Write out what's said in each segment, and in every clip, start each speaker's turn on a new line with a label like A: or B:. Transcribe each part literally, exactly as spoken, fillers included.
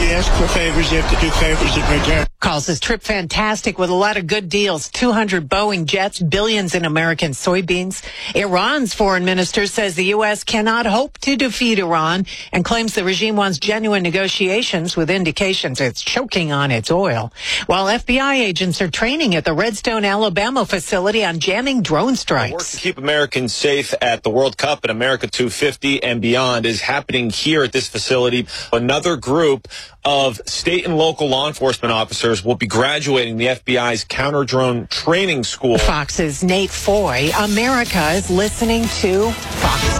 A: you ask for favors, you have to do favors in return.
B: Calls his trip fantastic with a lot of good deals. two hundred Boeing jets, billions in American soybeans. Iran's foreign minister says the U S cannot hope to defeat Iran and claims the regime wants genuine negotiations with indications it's choking on its oil. While F B I agents are training at the Redstone, Alabama facility on jamming drone strikes.
C: Work to keep Americans safe at the World Cup and America two fifty and beyond is happening here at this facility. Another group of state and local law enforcement officers will be graduating the F B I's counter-drone training school.
B: Fox's Nate Foy. America is listening to Fox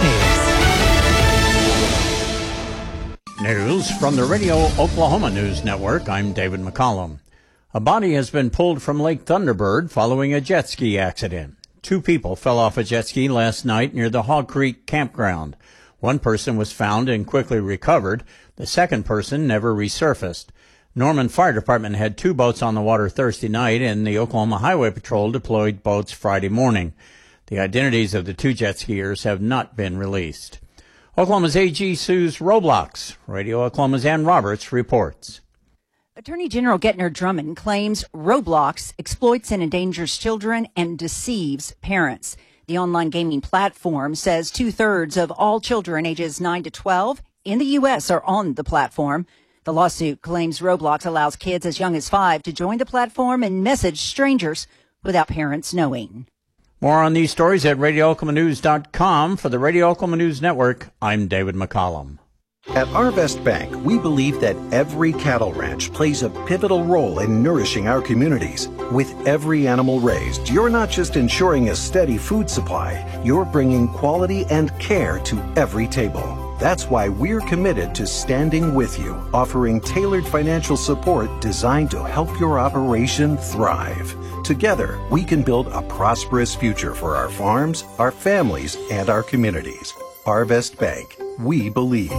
B: News.
D: News from the Radio Oklahoma News Network. I'm David McCollum. A body has been pulled from Lake Thunderbird following a jet ski accident. Two people fell off a jet ski last night near the Hog Creek campground. One person was found and quickly recovered. The second person never resurfaced. Norman Fire Department had two boats on the water Thursday night, and the Oklahoma Highway Patrol deployed boats Friday morning. The identities of the two jet skiers have not been released. Oklahoma's A G sues Roblox. Radio Oklahoma's Ann Roberts reports.
E: Attorney General Getner Drummond claims Roblox exploits and endangers children and deceives parents. The online gaming platform says two-thirds of all children ages nine to twelve in the U S are on the platform. The lawsuit claims Roblox allows kids as young as five to join the platform and message strangers without parents knowing.
D: More on these stories at radio oklahoma news dot com. For the Radio Oklahoma News Network, I'm David McCollum.
F: At Arvest Bank, we believe that every cattle ranch plays a pivotal role in nourishing our communities. With every animal raised, you're not just ensuring a steady food supply, you're bringing quality and care to every table. That's why we're committed to standing with you, offering tailored financial support designed to help your operation thrive. Together, we can build a prosperous future for our farms, our families, and our communities. Arvest Bank, we believe.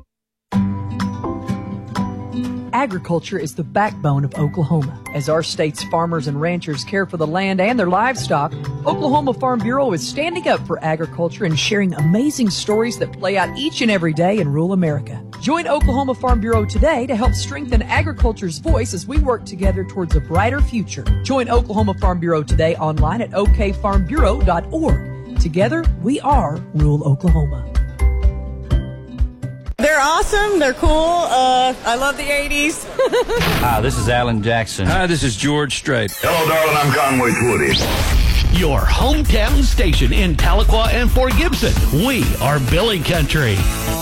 G: Agriculture is the backbone of Oklahoma. As our state's farmers and ranchers care for the land and their livestock, Oklahoma Farm Bureau is standing up for agriculture and sharing amazing stories that play out each and every day in rural America. Join Oklahoma Farm Bureau today to help strengthen agriculture's voice as we work together towards a brighter future. Join Oklahoma Farm Bureau today online at o k farm bureau dot org. Together, we are rural Oklahoma.
H: They're awesome. They're cool. Uh, I love the eighties.
I: Hi, this is Alan Jackson.
J: Hi, this is George Strait.
K: Hello, darling. I'm Conway Twitty.
L: Your hometown station in Tahlequah and Fort Gibson. We are Billy Country.